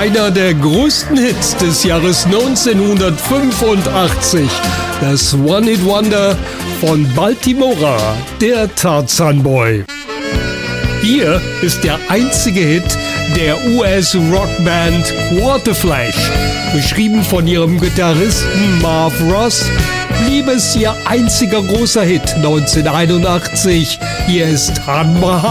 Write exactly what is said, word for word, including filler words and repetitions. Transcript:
einer der größten Hits des Jahres neunzehnhundertfünfundachtzig. Das One-Hit-Wonder von Baltimora, der Tarzan Boy. Hier ist der einzige Hit der U S-Rockband Waterflash. Beschrieben von ihrem Gitarristen Marv Ross, blieb es ihr einziger großer Hit neunzehnhunderteinundachtzig. Hier ist Han Mahan.